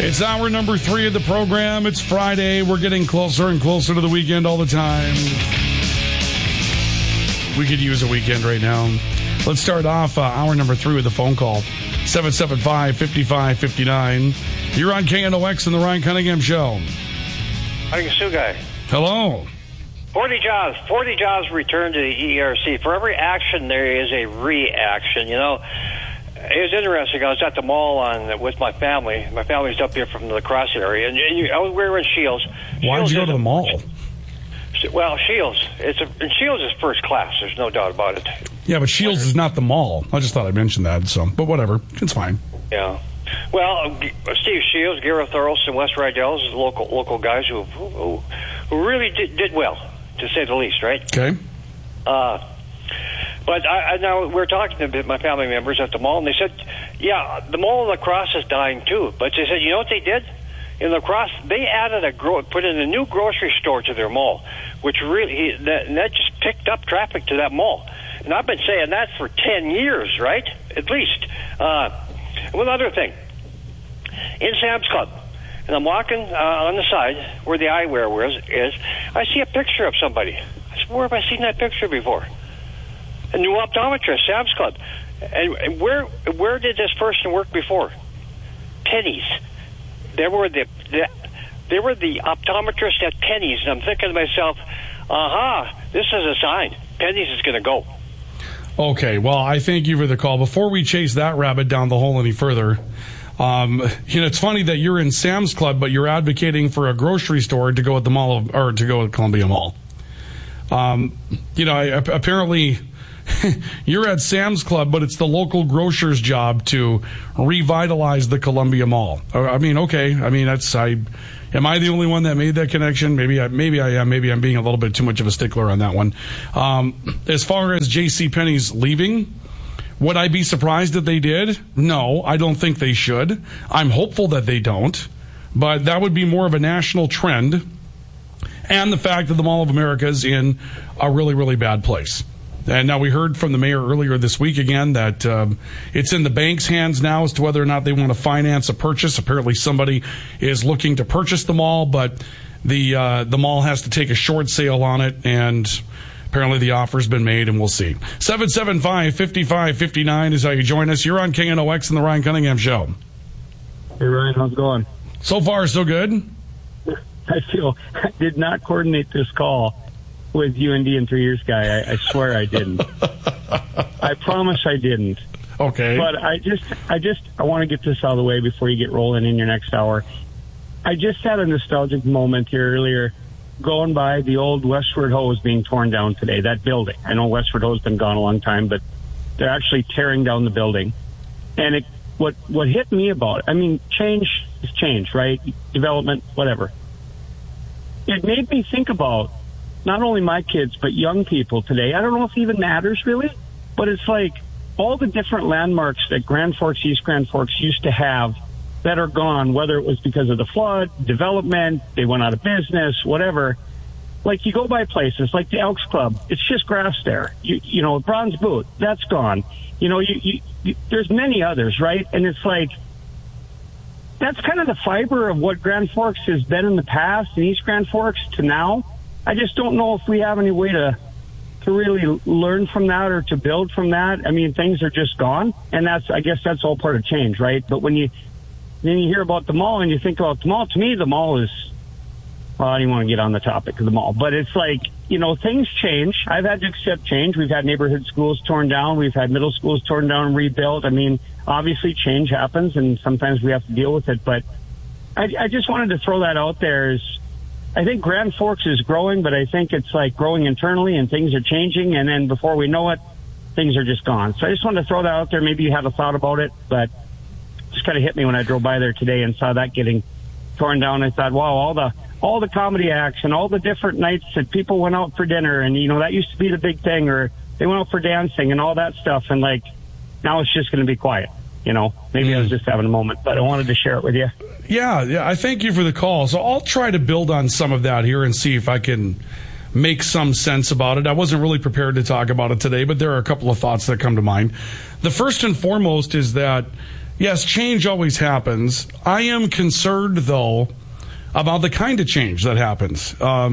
It's hour number 3 of the program. It's Friday. We're getting closer and closer to the weekend all the time. We could use a weekend right now. Let's start off hour number 3 with a phone call. 775-5559. You're on KNOX and the Ryan Cunningham Show. How are you, Sioux guy? Hello. 40 jobs returned to the ERC. For every action, there is a reaction. You know, it was interesting. I was at the mall with my family. My family's up here from the La Crosse area, and we were in Shields. Why did you go to the mall? Well, Shields. Shields is first class. There's no doubt about it. Yeah, but Shields is not the mall. I just thought I'd mention that. But whatever, it's fine. Yeah. Well, Steve Shields, Gareth Thorlson, Wes Rydell, local guys who really did well, to say the least, right? Okay. But now we're talking to my family members at the mall, and they said, yeah, the mall in La Crosse is dying too. But they said, you know what they did? In La Crosse, they put in a new grocery store to their mall, which really, that just picked up traffic to that mall. And I've been saying that for 10 years, right? At least. One other thing. In Sam's Club, and I'm walking on the side where the eyewear is, I see a picture of somebody. I said, where have I seen that picture before? A new optometrist, Sam's Club. And where did this person work before? Penny's. They were the optometrist at Penny's, and I'm thinking to myself, this is a sign. Penny's is going to go. Okay, well, I thank you for the call. Before we chase that rabbit down the hole any further, it's funny that you're in Sam's Club, but you're advocating for a grocery store to go at the mall or to go at Columbia Mall. Apparently you're at Sam's Club, but it's the local grocer's job to revitalize the Columbia Mall. I mean, okay. I mean, am I the only one that made that connection? Maybe I am. Maybe I'm being a little bit too much of a stickler on that one. As far as JCPenney's leaving, would I be surprised that they did? No, I don't think they should. I'm hopeful that they don't, but that would be more of a national trend, and the fact that the Mall of America is in a really, really bad place. And now we heard from the mayor earlier this week again that it's in the bank's hands now as to whether or not they want to finance a purchase. Apparently somebody is looking to purchase the mall, but the mall has to take a short sale on it, and apparently the offer's been made, and we'll see. 775-5559 is how you join us. You're on KNOX and the Ryan Cunningham Show. Hey, Ryan, how's it going? So far, so good. I did not coordinate this call with UND and 3 years guy. I swear I didn't. I promise I didn't. Okay. But I want to get this out of the way before you get rolling in your next hour. I just had a nostalgic moment here earlier going by the old Westward Ho is being torn down today, that building. I know Westward Ho has been gone a long time, but they're actually tearing down the building. And what hit me about it, I mean, change is change, right? Development, whatever. It made me think about not only my kids, but young people today. I don't know if it even matters really, but it's like all the different landmarks that Grand Forks, East Grand Forks used to have that are gone, whether it was because of the flood, development, they went out of business, whatever. Like you go by places like the Elks Club, it's just grass there. You know, Bronze Boot, that's gone. You know, there's many others, right? And it's like, that's kind of the fiber of what Grand Forks has been in the past, and East Grand Forks to now. I just don't know if we have any way to really learn from that or to build from that. I mean, things are just gone, and I guess that's all part of change, right? But then you hear about the mall and you think about the mall. To me, the mall is, well, I don't want to get on the topic of the mall, but it's like, you know, things change. I've had to accept change. We've had neighborhood schools torn down. We've had middle schools torn down and rebuilt. I mean, obviously change happens, and sometimes we have to deal with it. But I just wanted to throw that out there. I think Grand Forks is growing, but I think it's like growing internally, and things are changing, and then before we know it, things are just gone. So I just wanted to throw that out there. Maybe you had a thought about it, but it just kind of hit me when I drove by there today and saw that getting torn down. I thought, wow, all the comedy acts and all the different nights that people went out for dinner, and, you know, that used to be the big thing, or they went out for dancing and all that stuff, and, like, now it's just going to be quiet. You know, maybe I was just having a moment, but I wanted to share it with you. Yeah, I thank you for the call. So I'll try to build on some of that here and see if I can make some sense about it. I wasn't really prepared to talk about it today, but there are a couple of thoughts that come to mind. The first and foremost is that yes, change always happens. I am concerned, though, about the kind of change that happens.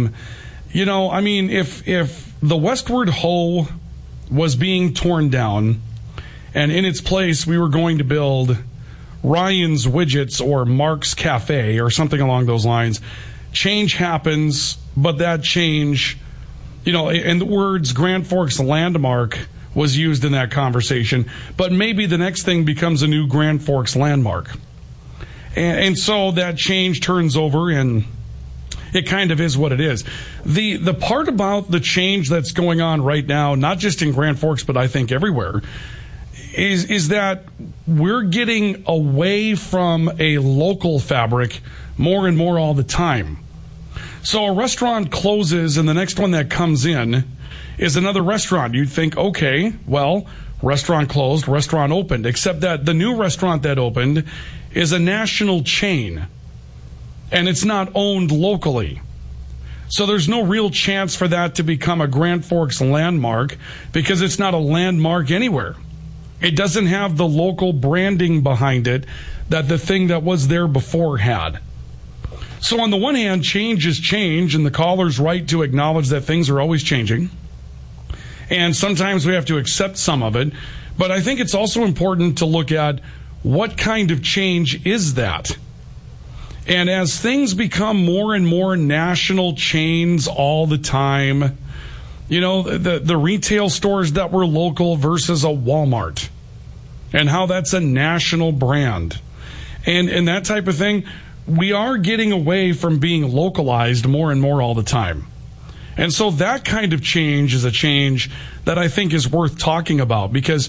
If the Westward Ho was being torn down, and in its place we were going to build Ryan's Widgets or Mark's Cafe or something along those lines, change happens, but that change, and the words Grand Forks Landmark was used in that conversation, but maybe the next thing becomes a new Grand Forks Landmark. And so that change turns over, and it kind of is what it is. The part about the change that's going on right now, not just in Grand Forks, but I think everywhere, is that we're getting away from a local fabric more and more all the time. So a restaurant closes, and the next one that comes in is another restaurant. You'd think, okay, well, restaurant closed, restaurant opened, except that the new restaurant that opened is a national chain, and it's not owned locally. So there's no real chance for that to become a Grand Forks landmark because it's not a landmark anywhere. It doesn't have the local branding behind it that the thing that was there before had. So on the one hand, change is change, and the caller's right to acknowledge that things are always changing. And sometimes we have to accept some of it. But I think it's also important to look at what kind of change is that. And as things become more and more national chains all the time, the retail stores that were local versus a Walmart, and how that's a national brand, and that type of thing, we are getting away from being localized more and more all the time. And so that kind of change is a change that I think is worth talking about because,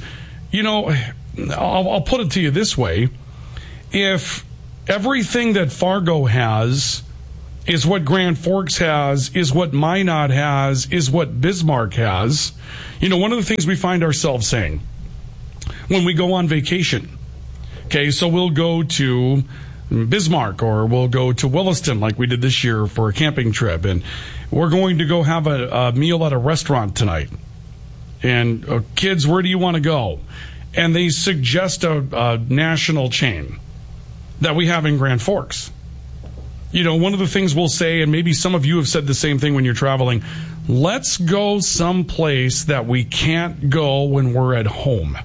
I'll put it to you this way. If everything that Fargo has is what Grand Forks has, is what Minot has, is what Bismarck has, one of the things we find ourselves saying when we go on vacation, okay, so we'll go to Bismarck or we'll go to Williston like we did this year for a camping trip, and we're going to go have a meal at a restaurant tonight. And kids, where do you want to go? And they suggest a national chain that we have in Grand Forks. One of the things we'll say, and maybe some of you have said the same thing when you're traveling, let's go someplace that we can't go when we're at home.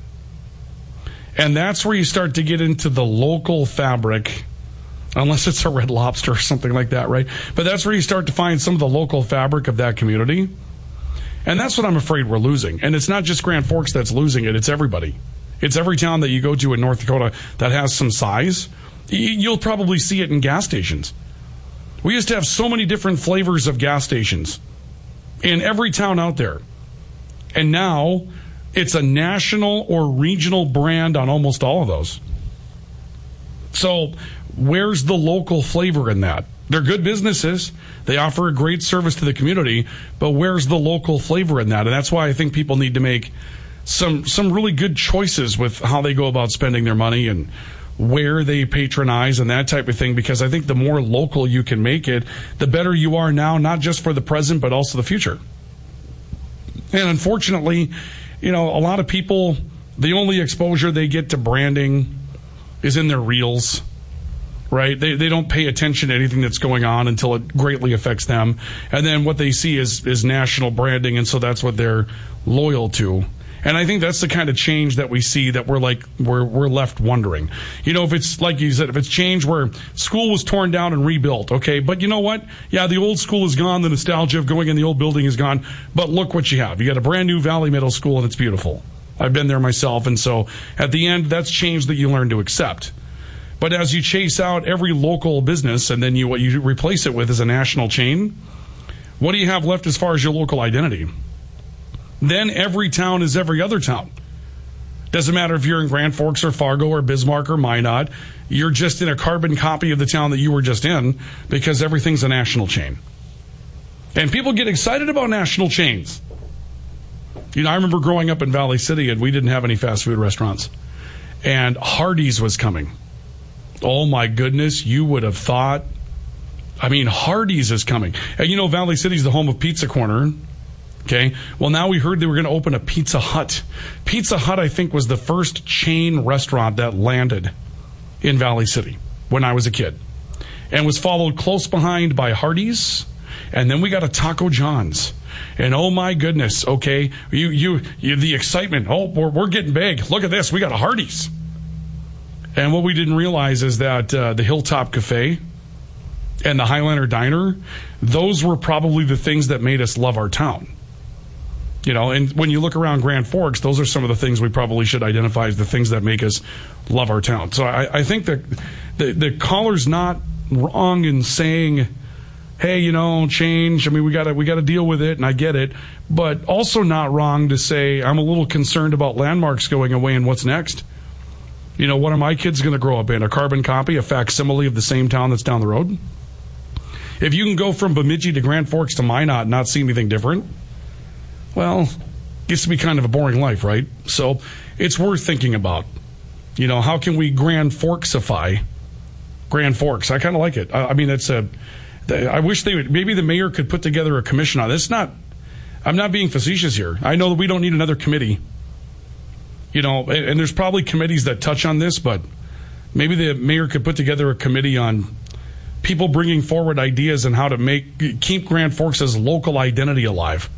And that's where you start to get into the local fabric, unless it's a Red Lobster or something like that, right? But that's where you start to find some of the local fabric of that community. And that's what I'm afraid we're losing. And it's not just Grand Forks that's losing it, it's everybody. It's every town that you go to in North Dakota that has some size. You'll probably see it in gas stations. We used to have so many different flavors of gas stations in every town out there. And now it's a national or regional brand on almost all of those. So where's the local flavor in that? They're good businesses. They offer a great service to the community, but where's the local flavor in that? And that's why I think people need to make some really good choices with how they go about spending their money and where they patronize and that type of thing, because I think the more local you can make it, the better you are now, not just for the present, but also the future. And unfortunately, a lot of people, the only exposure they get to branding is in their reels, right? They don't pay attention to anything that's going on until it greatly affects them. And then what they see is national branding, and so that's what they're loyal to. And I think that's the kind of change that we see that we're left wondering. If it's, like you said, if it's change where school was torn down and rebuilt, okay, but you know what? Yeah, the old school is gone, the nostalgia of going in the old building is gone, but look what you have. You got a brand new Valley Middle School, and it's beautiful. I've been there myself, and so at the end, that's change that you learn to accept. But as you chase out every local business, and then what you replace it with is a national chain, what do you have left as far as your local identity? Then every town is every other town. Doesn't matter if you're in Grand Forks or Fargo or Bismarck or Minot. You're just in a carbon copy of the town that you were just in because everything's a national chain. And people get excited about national chains. I remember growing up in Valley City and we didn't have any fast food restaurants. And Hardee's was coming. Oh my goodness, you would have thought, Hardee's is coming. And Valley City's the home of Pizza Corner. Okay. Well, now we heard they were going to open a Pizza Hut. Pizza Hut, I think, was the first chain restaurant that landed in Valley City when I was a kid, and was followed close behind by Hardee's, and then we got a Taco John's. And oh my goodness, okay, you the excitement. Oh, we're getting big. Look at this, we got a Hardee's. And what we didn't realize is that the Hilltop Cafe and the Highlander Diner, those were probably the things that made us love our town. You know, and when you look around Grand Forks, those are some of the things we probably should identify as the things that make us love our town. So I think that the caller's not wrong in saying, hey, you know, change. I mean, we got to deal with it, and I get it. But also not wrong to say I'm a little concerned about landmarks going away and what's next. You know, what are my kids going to grow up in? A carbon copy, a facsimile of the same town that's down the road? If you can go from Bemidji to Grand Forks to Minot and not see anything different, well, gets to be kind of a boring life, right? So it's worth thinking about. You know, how can we Grand Forksify Grand Forks? I kind of like it. I mean, I wish they would. Maybe the mayor could put together a commission on this. I'm not being facetious here. I know that we don't need another committee. You know, and there's probably committees that touch on this, but maybe the mayor could put together a committee on people bringing forward ideas on how to keep Grand Forks' local identity alive.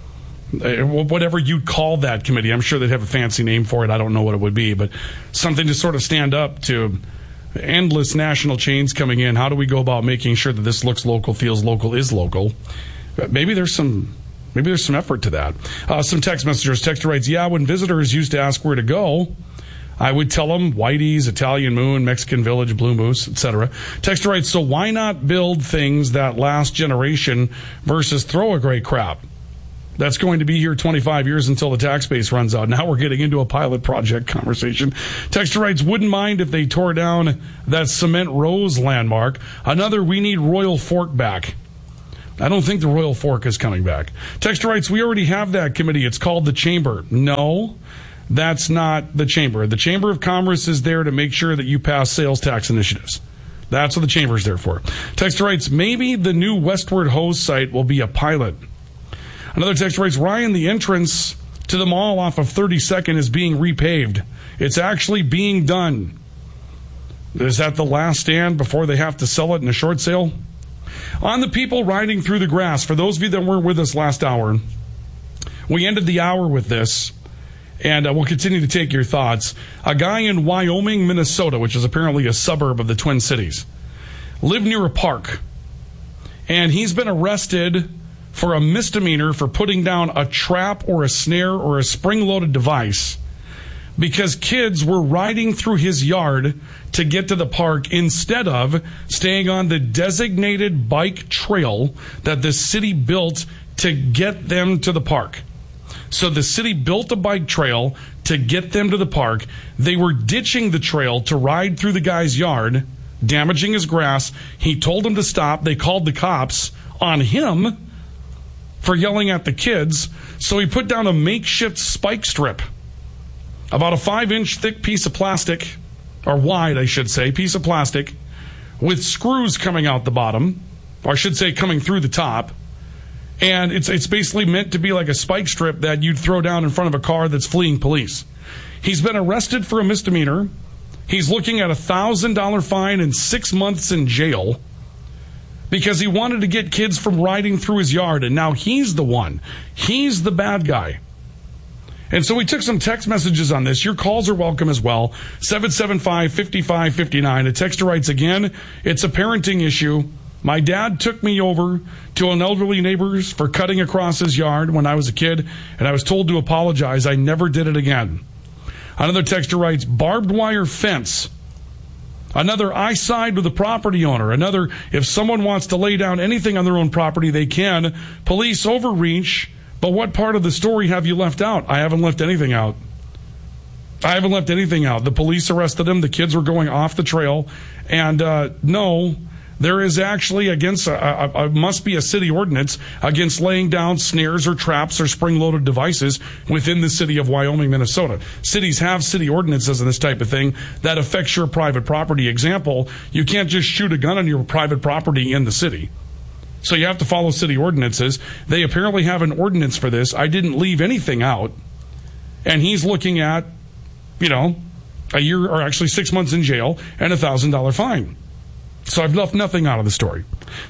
Whatever you'd call that committee. I'm sure they'd have a fancy name for it. I don't know what it would be, but something to sort of stand up to endless national chains coming in. How do we go about making sure that this looks local, feels local, is local? Maybe there's some effort to that. Some text messengers. Texter writes, yeah, when visitors used to ask where to go, I would tell them Whitey's, Italian Moon, Mexican Village, Blue Moose, etc. Texter writes, so why not build things that last generation versus throw a great crap? That's going to be here 25 years until the tax base runs out. Now we're getting into a pilot project conversation. Texter writes, wouldn't mind if they tore down that Cement Rose landmark. Another, we need Royal Fork back. I don't think the Royal Fork is coming back. Texter writes, we already have that committee. It's called the Chamber. No, that's not the Chamber. The Chamber of Commerce is there to make sure that you pass sales tax initiatives. That's what the Chamber is there for. Texter writes, maybe the new Westward Hose site will be a pilot. Another text writes, Ryan, the entrance to the mall off of 32nd is being repaved. It's actually being done. Is that the last stand before they have to sell it in a short sale? On the people riding through the grass, for those of you that weren't with us last hour, we ended the hour with this, and we'll continue to take your thoughts. A guy in Wyoming, Minnesota, which is apparently a suburb of the Twin Cities, lived near a park, and he's been arrested for a misdemeanor for putting down a trap or a snare or a spring-loaded device because kids were riding through his yard to get to the park instead of staying on the designated bike trail that the city built to get them to the park. So the city built a bike trail to get them to the park. They were ditching the trail to ride through the guy's yard, damaging his grass. He told them to stop. They called the cops on him for yelling at the kids, so he put down a makeshift spike strip, about a 5-inch thick piece of plastic, or wide, I should say, piece of plastic, with screws coming out the bottom, or I should say coming through the top, and it's basically meant to be like a spike strip that you'd throw down in front of a car that's fleeing police. He's been arrested for a misdemeanor. He's looking at a $1,000 fine and 6 months in jail, because he wanted to get kids from riding through his yard, and now he's the one. He's the bad guy. And so we took some text messages on this. Your calls are welcome as well. 775-5559. A texter writes again, it's a parenting issue. My dad took me over to an elderly neighbor's for cutting across his yard when I was a kid, and I was told to apologize. I never did it again. Another texter writes, barbed wire fence. Another, I side with the property owner. Another, if someone wants to lay down anything on their own property, they can. Police overreach, but what part of the story have you left out? I haven't left anything out. The police arrested him. The kids were going off the trail. And no, there is actually must be a city ordinance against laying down snares or traps or spring-loaded devices within the city of Wyoming, Minnesota. Cities have city ordinances and this type of thing that affects your private property. Example, you can't just shoot a gun on your private property in the city. So you have to follow city ordinances. They apparently have an ordinance for this. I didn't leave anything out. And he's looking at, a year, or actually 6 months in jail and $1,000 fine. So I've left nothing out of the story.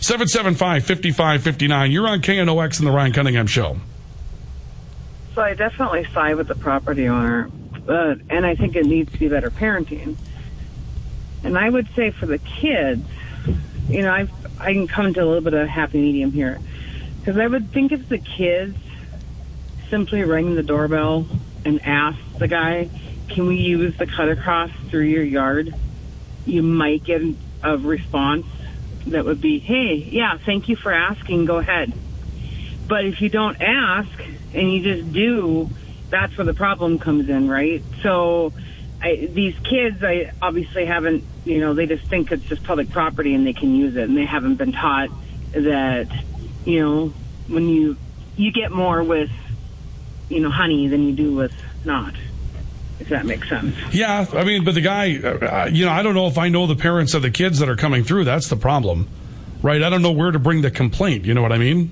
775-5559. You're on KNOX and the Ryan Cunningham Show. So I definitely side with the property owner, and I think it needs to be better parenting. And I would say for the kids, I can come to a little bit of a happy medium here. Because I would think if the kids simply rang the doorbell and asked the guy, can we use the cut across through your yard? You might get a response that would be, hey, yeah, thank you for asking, go ahead. But if you don't ask and you just do, that's where the problem comes in, right? So these kids, I obviously haven't, they just think it's just public property and they can use it, and they haven't been taught that, when you get more with, honey than you do with not, if that makes sense. Yeah, but the guy, I don't know if I know the parents of the kids that are coming through. That's the problem, right? I don't know where to bring the complaint. You know what I mean?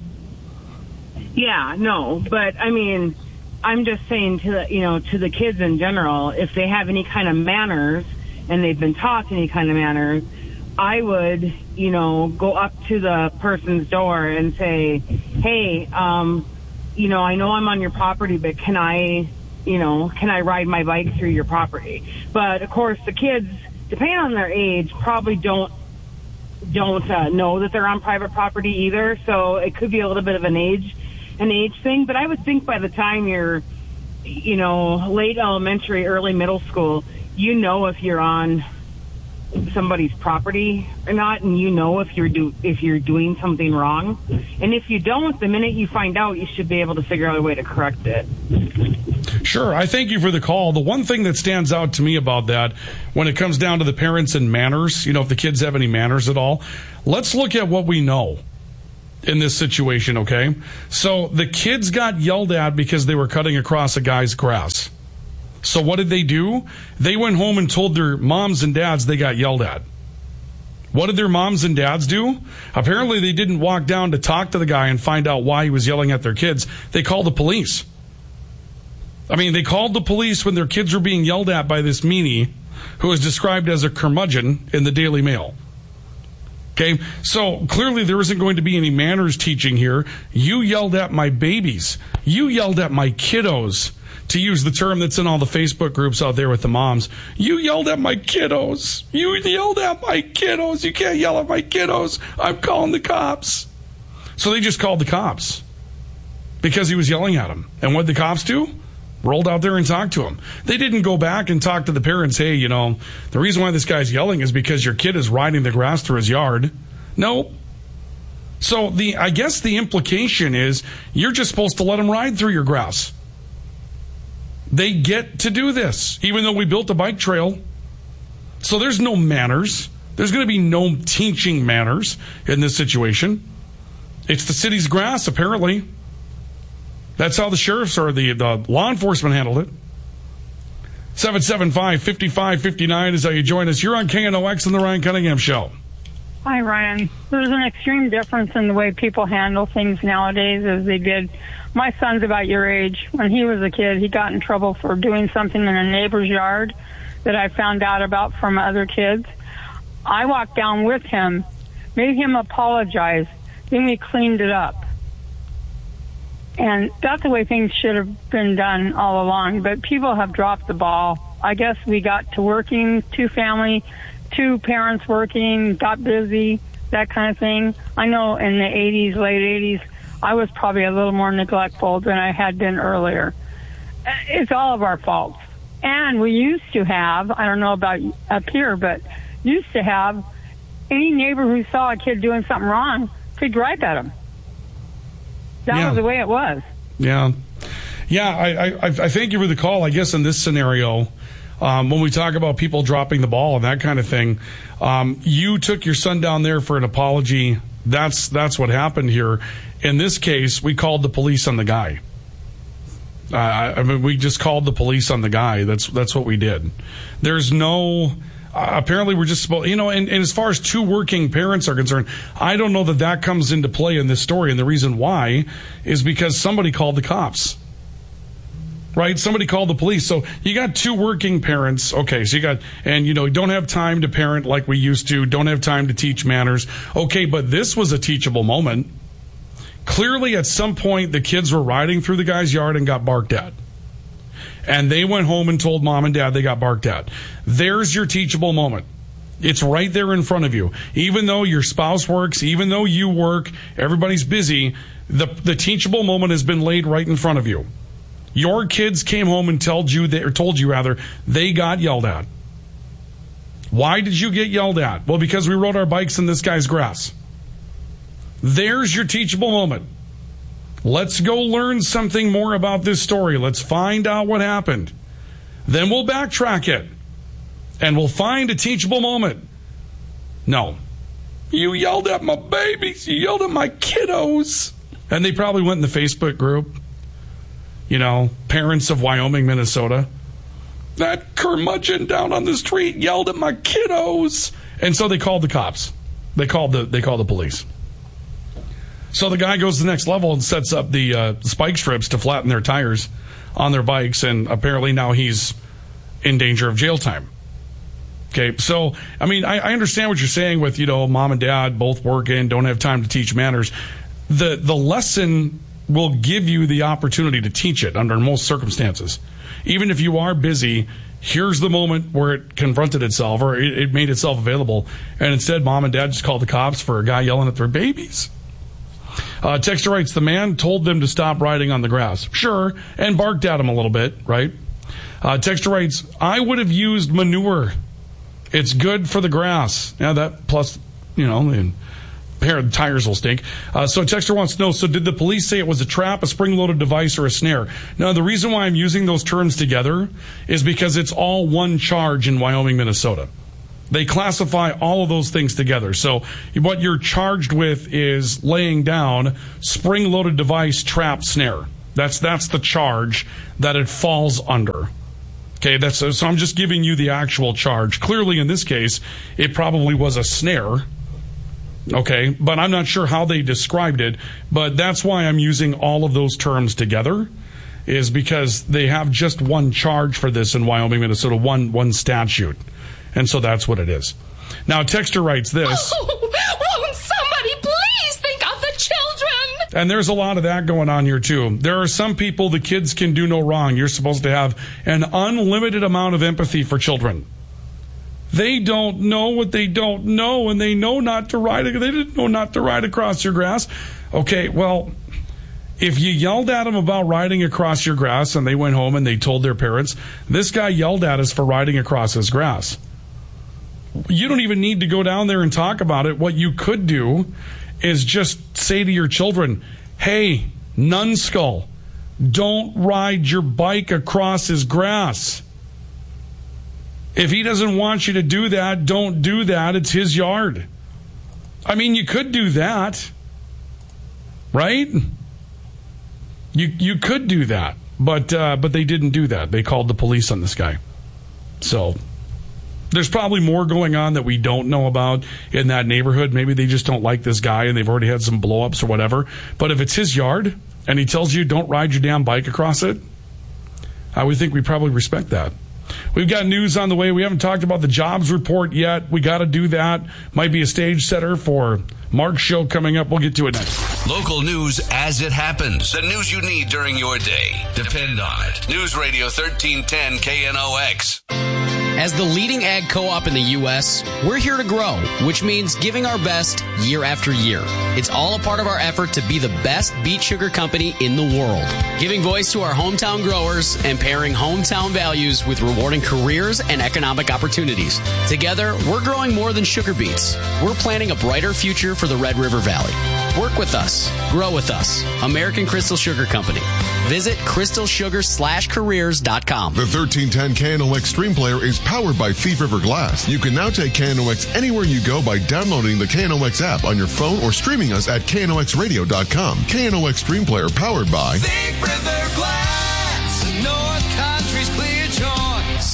Yeah, no, but I'm just saying to the kids in general, if they have any kind of manners and they've been taught any kind of manners, I would, go up to the person's door and say, hey, I know I'm on your property, but can I ride my bike through your property? But of course, the kids, depending on their age, probably don't know that they're on private property either. So it could be a little bit of an age thing. But I would think by the time you're, late elementary, early middle school, if you're on somebody's property or not, and if you're doing something wrong. And if you don't, the minute you find out, you should be able to figure out a way to correct it. Sure. I thank you for the call. The one thing that stands out to me about that, when it comes down to the parents and manners, if the kids have any manners at all, let's look at what we know in this situation, okay? So the kids got yelled at because they were cutting across a guy's grass. So what did they do? They went home and told their moms and dads they got yelled at. What did their moms and dads do? Apparently they didn't walk down to talk to the guy and find out why he was yelling at their kids. They called the police. They called the police when their kids were being yelled at by this meanie who was described as a curmudgeon in the Daily Mail. Okay, so clearly there isn't going to be any manners teaching here. You yelled at my babies. You yelled at my kiddos, to use the term that's in all the Facebook groups out there with the moms. You yelled at my kiddos. You yelled at my kiddos. You can't yell at my kiddos. I'm calling the cops. So they just called the cops because he was yelling at them. And what did the cops do? Rolled out there and talked to him. They didn't go back and talk to the parents, hey, the reason why this guy's yelling is because your kid is riding the grass through his yard. No. So I guess the implication is you're just supposed to let them ride through your grass. They get to do this, even though we built a bike trail. So there's no manners. There's going to be no teaching manners in this situation. It's the city's grass, apparently. That's how the sheriffs or the law enforcement handled it. 775-5559 is how you join us. You're on KNOX and the Ryan Cunningham Show. Hi, Ryan. There's an extreme difference in the way people handle things nowadays as they did. My son's about your age. When he was a kid, he got in trouble for doing something in a neighbor's yard that I found out about from other kids. I walked down with him, made him apologize, then we cleaned it up. And that's the way things should have been done all along. But people have dropped the ball. I guess we got to working, two parents working, got busy, that kind of thing. I know in the 80s, late 80s, I was probably a little more neglectful than I had been earlier. It's all of our faults. And we used to have, I don't know about up here, but used to have any neighbor who saw a kid doing something wrong could gripe at him. That was the way it was. Yeah. Yeah, I thank you for the call. I guess in this scenario, when we talk about people dropping the ball and that kind of thing, you took your son down there for an apology. That's what happened here. In this case, we called the police on the guy. We just called the police on the guy. That's what we did. There's no apparently we're just supposed, and as far as two working parents are concerned, I don't know that comes into play in this story. And the reason why is because somebody called the cops. Right? Somebody called the police. So you got two working parents. Okay, so you got, and don't have time to parent like we used to, don't have time to teach manners. Okay, but this was a teachable moment. Clearly, at some point, the kids were riding through the guy's yard and got barked at. And they went home and told mom and dad they got barked at. There's your teachable moment. It's right there in front of you. Even though your spouse works, even though you work, everybody's busy, the teachable moment has been laid right in front of you. Your kids came home and told you they got yelled at. Why did you get yelled at? Well, because we rode our bikes in this guy's grass. There's your teachable moment. Let's go learn something more about this story. Let's find out what happened. Then we'll backtrack it. And we'll find a teachable moment. No. You yelled at my babies. You yelled at my kiddos. And they probably went in the Facebook group. Parents of Wyoming, Minnesota. That curmudgeon down on the street yelled at my kiddos. And so they called the cops. They called the police. So the guy goes to the next level and sets up the spike strips to flatten their tires on their bikes. And apparently now he's in danger of jail time. Okay, so, I understand what you're saying with, mom and dad both working, don't have time to teach manners. The lesson will give you the opportunity to teach it under most circumstances. Even if you are busy, here's the moment where it confronted itself or it made itself available. And instead, mom and dad just called the cops for a guy yelling at their babies. Texter writes, the man told them to stop riding on the grass. Sure, and barked at him a little bit, right? Texter writes, I would have used manure. It's good for the grass. Yeah, that plus, the tires will stink. So Texter wants to know, so did the police say it was a trap, a spring-loaded device, or a snare? Now, the reason why I'm using those terms together is because it's all one charge in Wyoming, Minnesota. They classify all of those things together. So what you're charged with is laying down spring-loaded device, trap, snare. That's the charge that it falls under. Okay, so I'm just giving you the actual charge. Clearly, in this case, it probably was a snare. Okay, but I'm not sure how they described it. But that's why I'm using all of those terms together, is because they have just one charge for this in Wyoming, Minnesota, one statute. And so that's what it is. Now, Texter writes this. Oh, won't somebody please think of the children? And there's a lot of that going on here, too. There are some people, the kids can do no wrong. You're supposed to have an unlimited amount of empathy for children. They don't know what they don't know, and they know not to ride. They didn't know not to ride across your grass. Okay, well, if you yelled at them about riding across your grass and they went home and they told their parents, this guy yelled at us for riding across his grass. You don't even need to go down there and talk about it. What you could do is just say to your children, hey, nunskull, don't ride your bike across his grass. If he doesn't want you to do that, don't do that. It's his yard. You could do that, right? You could do that, but they didn't do that. They called the police on this guy. So there's probably more going on that we don't know about in that neighborhood. Maybe they just don't like this guy and they've already had some blow-ups or whatever. But if it's his yard and he tells you don't ride your damn bike across it, I would think we probably respect that. We've got news on the way. We haven't talked about the jobs report yet. We got to do that. Might be a stage setter for Mark's show coming up. We'll get to it next. Local news as it happens. The news you need during your day. Depend on it. News Radio 1310 KNOX. As the leading ag co-op in the U.S., we're here to grow, which means giving our best year after year. It's all a part of our effort to be the best beet sugar company in the world, giving voice to our hometown growers and pairing hometown values with rewarding careers and economic opportunities. Together, we're growing more than sugar beets. We're planning a brighter future for the Red River Valley. Work with us. Grow with us. American Crystal Sugar Company. Visit crystalsugar/careers.com. The 1310 KNOX Stream Player is powered by Thief River Glass. You can now take KNOX anywhere you go by downloading the KNOX app on your phone or streaming us at knoxradio.com. KNOX Stream Player powered by Thief River Glass, North Country's clear choice.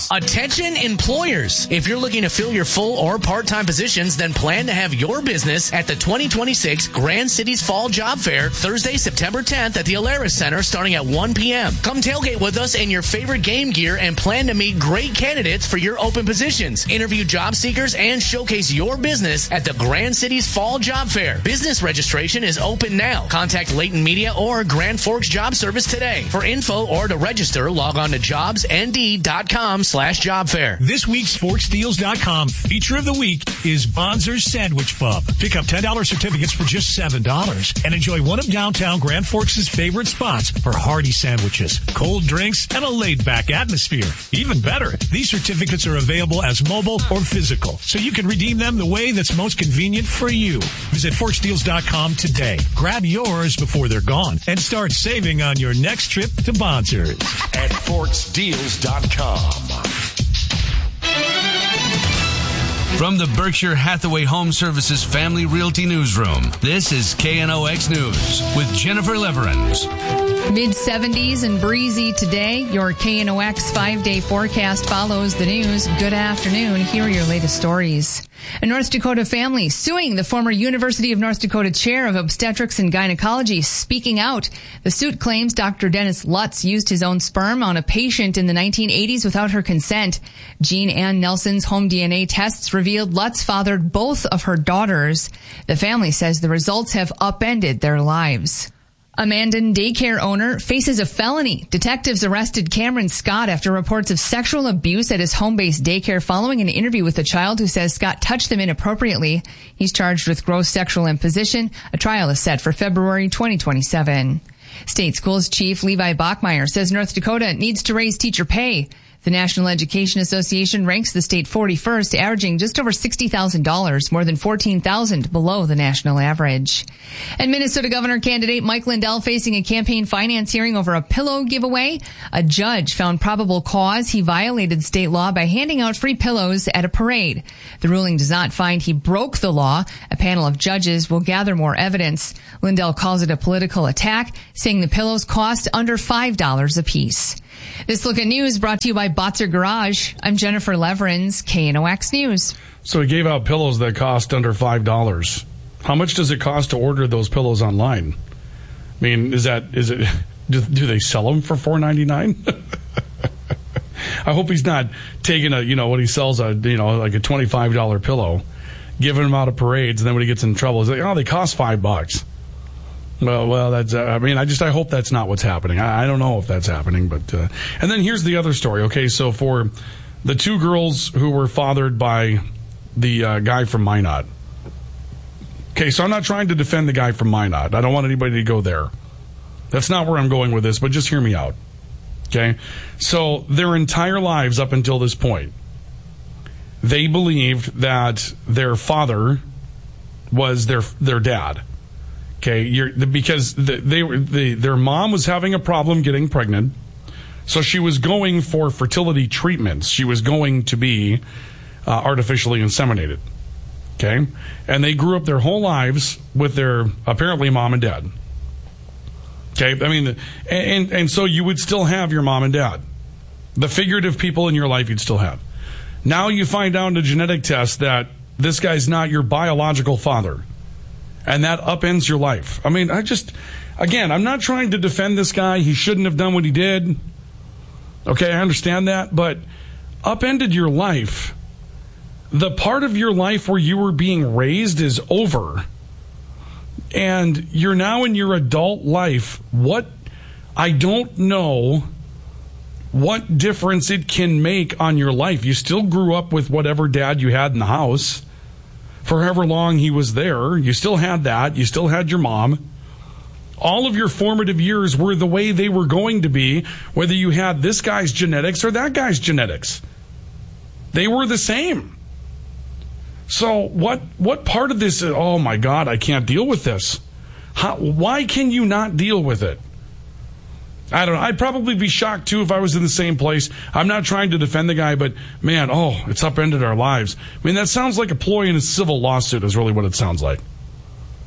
Attention employers. If you're looking to fill your full or part-time positions, then plan to have your business at the 2026 Grand Cities Fall Job Fair, Thursday, September 10th at the Alaris Center starting at 1 p.m. Come tailgate with us in your favorite game gear and plan to meet great candidates for your open positions. Interview job seekers and showcase your business at the Grand Cities Fall Job Fair. Business registration is open now. Contact Leighton Media or Grand Forks Job Service today. For info or to register, log on to jobsnd.com/job fair. This week's ForksDeals.com feature of the week is Bonzer's Sandwich Pub. Pick up $10 certificates for just $7 and enjoy one of downtown Grand Forks' favorite spots for hearty sandwiches, cold drinks, and a laid-back atmosphere. Even better, these certificates are available as mobile or physical, so you can redeem them the way that's most convenient for you. Visit ForksDeals.com today. Grab yours before they're gone and start saving on your next trip to Bonzer's at ForksDeals.com. From the Berkshire Hathaway Home Services Family Realty Newsroom, this is KNOX News with Jennifer Leverins. Mid-70s and breezy today. Your KNOX 5-day forecast follows the news. Good afternoon. Here are your latest stories. A North Dakota family suing the former University of North Dakota chair of obstetrics and gynecology, speaking out. The suit claims Dr. Dennis Lutz used his own sperm on a patient in the 1980s without her consent. Jean Ann Nelson's home DNA tests revealed Lutz fathered both of her daughters. The family says the results have upended their lives. A Mandan daycare owner faces a felony. Detectives arrested Cameron Scott after reports of sexual abuse at his home-based daycare following an interview with a child who says Scott touched them inappropriately. He's charged with gross sexual imposition. A trial is set for February 2027. State Schools Chief Levi Bachmeyer says North Dakota needs to raise teacher pay. The National Education Association ranks the state 41st, averaging just over $60,000, more than $14,000 below the national average. And Minnesota Governor candidate Mike Lindell facing a campaign finance hearing over a pillow giveaway. A judge found probable cause he violated state law by handing out free pillows at a parade. The ruling does not find he broke the law. A panel of judges will gather more evidence. Lindell calls it a political attack, saying the pillows cost under $5 apiece. This look at news brought to you by Botzer Garage. I'm Jennifer Leverins, KNOX News. So he gave out pillows that cost under $5. How much does it cost to order those pillows online? I mean, do they sell them for $4.99? I hope he's not taking what he sells like a $25 pillow, giving them out at parades, and then when he gets in trouble, he's like, oh, they cost $5. Well, that's. I hope that's not what's happening. I don't know if that's happening, but. And then here's the other story. Okay, so for the two girls who were fathered by the guy from Minot. Okay, so I'm not trying to defend the guy from Minot. I don't want anybody to go there. That's not where I'm going with this, but just hear me out. Okay, so their entire lives up until this point, they believed that their father was their dad. Okay, because their mom was having a problem getting pregnant, so she was going for fertility treatments. She was going to be artificially inseminated. Okay, and they grew up their whole lives with their apparently mom and dad. Okay, I mean, and so you would still have your mom and dad, the figurative people in your life you'd still have. Now you find out in a genetic test that this guy's not your biological father. And that upends your life. I mean, I'm not trying to defend this guy. He shouldn't have done what he did. Okay, I understand that. But upended your life. The part of your life where you were being raised is over. And you're now in your adult life. I don't know what difference it can make on your life. You still grew up with whatever dad you had in the house. For however long he was there, you still had that. You still had your mom. All of your formative years were the way they were going to be, whether you had this guy's genetics or that guy's genetics. They were the same. So what part of this is, oh my God, I can't deal with this. Why can you not deal with it? I don't know. I'd probably be shocked, too, if I was in the same place. I'm not trying to defend the guy, but, man, it's upended our lives. I mean, that sounds like a ploy in a civil lawsuit is really what it sounds like.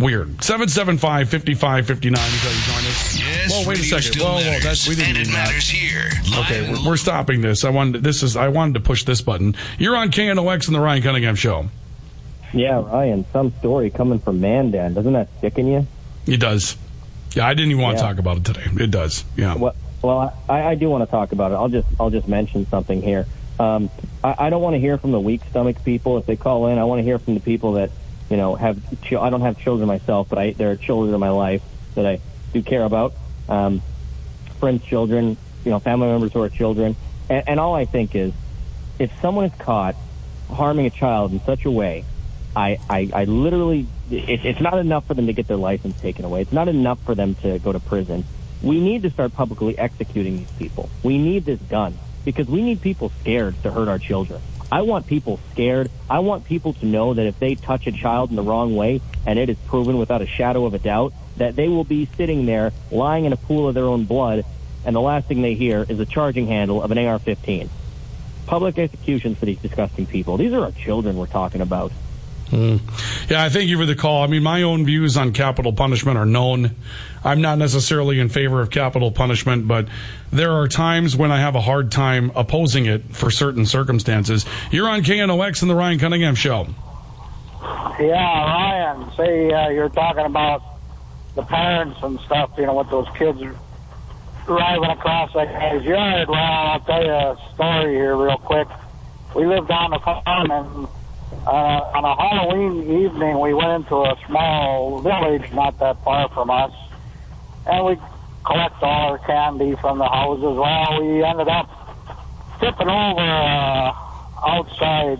Weird. 775-5559 is how you join us. Yes, whoa, wait a radio second. still Whoa, matters, we didn't and it do that. matters here. Okay, we're stopping this. I wanted to push this button. You're on KNOX and the Ryan Cunningham Show. Yeah, Ryan, some story coming from Mandan. Doesn't that sicken you? It does. Yeah, I didn't even want to talk about it today. It does. Yeah. Well, I do want to talk about it. I'll just mention something here. I don't want to hear from the weak stomach people if they call in. I want to hear from the people that, I don't have children myself, but there are children in my life that I do care about. Friends' children, family members who are children. And all I think is, if someone is caught harming a child in such a way, I literally, it's not enough for them to get their license taken away. It's not enough for them to go to prison. We need to start publicly executing these people. We need this done because we need people scared to hurt our children. I want people scared. I want people to know that if they touch a child in the wrong way, and it is proven without a shadow of a doubt, that they will be sitting there lying in a pool of their own blood, and the last thing they hear is a charging handle of an AR-15. Public executions for these disgusting people. These are our children we're talking about. Yeah, I thank you for the call. I mean, my own views on capital punishment are known. I'm not necessarily in favor of capital punishment, but there are times when I have a hard time opposing it for certain circumstances. You're on KNOX and the Ryan Cunningham Show. Yeah, Ryan, say you're talking about the parents and stuff, with those kids driving across that guy's yard. Well, I'll tell you a story here real quick. We lived on the farm, and on a Halloween evening, we went into a small village not that far from us, and we collect all our candy from the houses. Well, we ended up tipping over an outside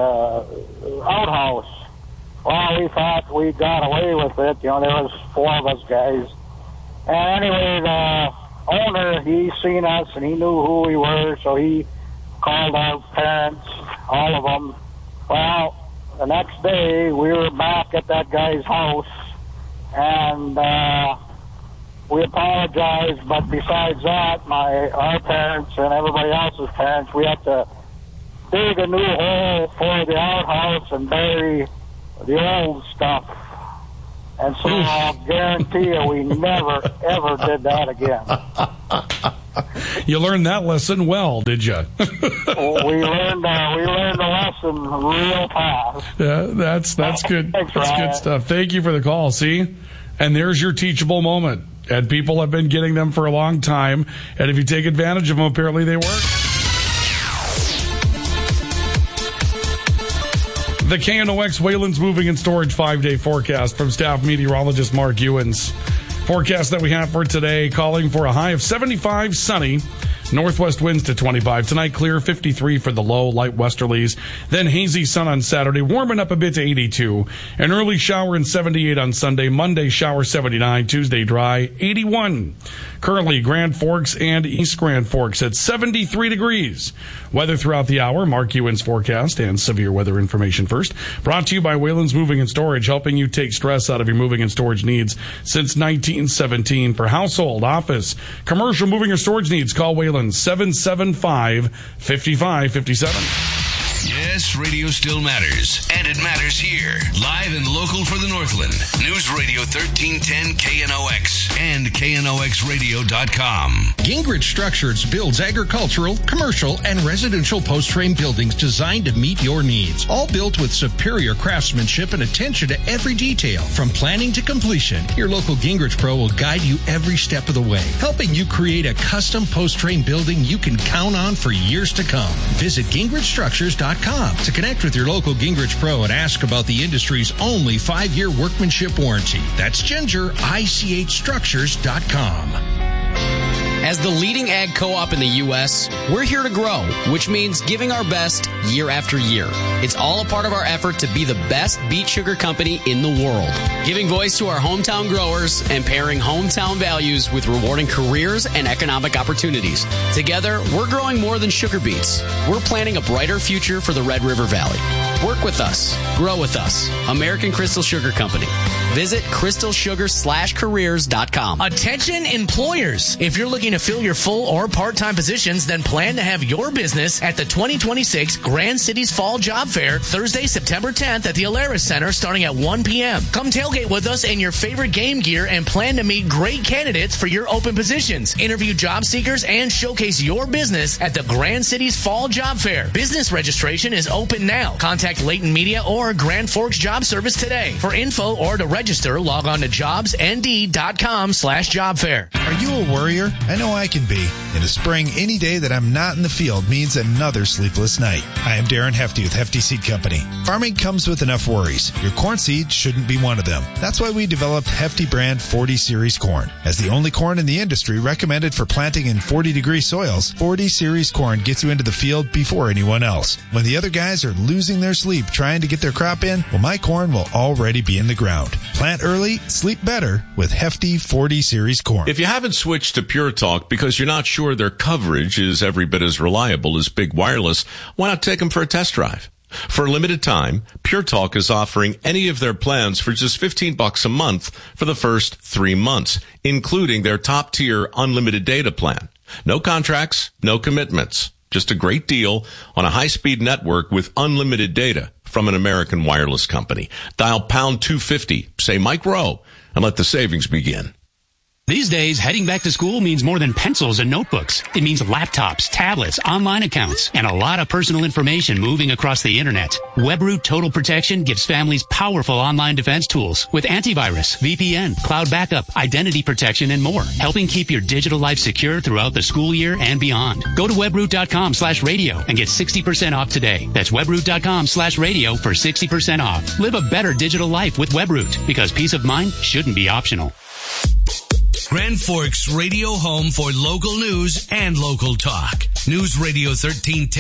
outhouse. Well, we thought we got away with it. There was 4 of us guys. And anyway, the owner, he seen us, and he knew who we were, so he called our parents, all of them. Well, the next day, we were back at that guy's house, and we apologized, but besides that, our parents and everybody else's parents, we had to dig a new hole for the outhouse and bury the old stuff. And so I'll guarantee you we never, ever did that again. You learned that lesson well, did you? We learned the lesson real fast. Yeah, that's good. Thanks, that's Ryan. good stuff. Thank you for the call. See? And there's your teachable moment. And people have been getting them for a long time. And if you take advantage of them, apparently they work. The KNOX Wayland's Moving and Storage 5-day forecast from staff meteorologist Mark Ewens. Forecast that we have for today, calling for a high of 75, sunny. Northwest winds to 25. Tonight, clear, 53 for the low, light westerlies. Then hazy sun on Saturday, warming up a bit to 82. An early shower and 78 on Sunday. Monday, shower 79. Tuesday, dry, 81. Currently, Grand Forks and East Grand Forks at 73 degrees. Weather throughout the hour, Mark Ewens forecast and severe weather information first. Brought to you by Wayland's Moving and Storage, helping you take stress out of your moving and storage needs since 1917. For household, office, commercial moving or storage needs, call Wayland 775-5557. Yes, radio still matters, and it matters here. Live and local for the Northland. News Radio 1310 KNOX and KNOXradio.com. Gingrich Structures builds agricultural, commercial, and residential post-frame buildings designed to meet your needs. All built with superior craftsmanship and attention to every detail. From planning to completion, your local Gingrich Pro will guide you every step of the way, helping you create a custom post-frame building you can count on for years to come. Visit GingrichStructures.com to connect with your local Gingrich Pro and ask about the industry's only 5-year workmanship warranty. That's GingerICHStructures.com. As the leading ag co-op in the U.S., we're here to grow, which means giving our best year after year. It's all a part of our effort to be the best beet sugar company in the world, giving voice to our hometown growers and pairing hometown values with rewarding careers and economic opportunities. Together, we're growing more than sugar beets. We're planting a brighter future for the Red River Valley. Work with us. Grow with us. American Crystal Sugar Company. Visit crystalsugar/careers.com. Attention employers. If you're looking to fill your full or part-time positions, then plan to have your business at the 2026 Grand Cities Fall Job Fair, Thursday, September 10th at the Alaris Center starting at 1 p.m. Come tailgate with us in your favorite game gear and plan to meet great candidates for your open positions. Interview job seekers and showcase your business at the Grand Cities Fall Job Fair. Business registration is open now. Contact Layton Media or Grand Forks Job Service today. For info or to register, log on to jobsnd.com/job fair. Are you a worrier? I know I can be. In the spring, any day that I'm not in the field means another sleepless night. I am Darren Hefty with Hefty Seed Company. Farming comes with enough worries. Your corn seed shouldn't be one of them. That's why we developed Hefty brand 40 Series corn. As the only corn in the industry recommended for planting in 40-degree soils, 40 Series corn gets you into the field before anyone else. When the other guys are losing their sleep trying to get their crop in, well, my corn will already be in the ground. Plant early, sleep better with Hefty 40 Series corn. If you haven't switched to Pure Talk because you're not sure their coverage is every bit as reliable as Big Wireless, why not take them for a test drive? For a limited time, Pure Talk is offering any of their plans for just $15 a month for the first 3 months, including their top-tier unlimited data plan. No contracts, no commitments. Just a great deal on a high-speed network with unlimited data from an American wireless company. Dial pound 250, say Mike Rowe, and let the savings begin. These days, heading back to school means more than pencils and notebooks. It means laptops, tablets, online accounts, and a lot of personal information moving across the internet. WebRoot Total Protection gives families powerful online defense tools with antivirus, VPN, cloud backup, identity protection, and more, helping keep your digital life secure throughout the school year and beyond. Go to webroot.com/radio and get 60% off today. That's webroot.com/radio for 60% off. Live a better digital life with WebRoot, because peace of mind shouldn't be optional. Grand Forks Radio home for local news and local talk. News Radio 1310.